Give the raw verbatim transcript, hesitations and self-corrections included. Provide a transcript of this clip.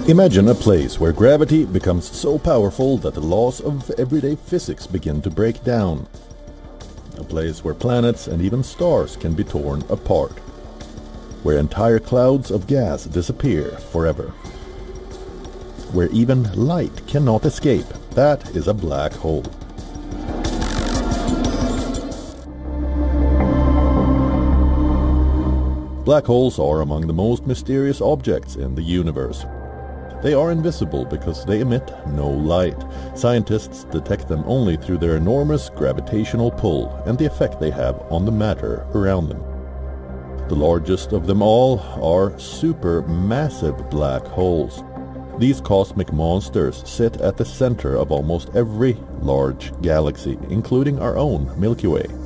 Imagine a place where gravity becomes so powerful that the laws of everyday physics begin to break down. A place where planets and even stars can be torn apart. Where entire clouds of gas disappear forever. Where even light cannot escape. That is a black hole. Black holes are among the most mysterious objects in the universe. They are invisible because they emit no light. Scientists detect them only through their enormous gravitational pull and the effect they have on the matter around them. The largest of them all are supermassive black holes. These cosmic monsters sit at the center of almost every large galaxy, including our own Milky Way.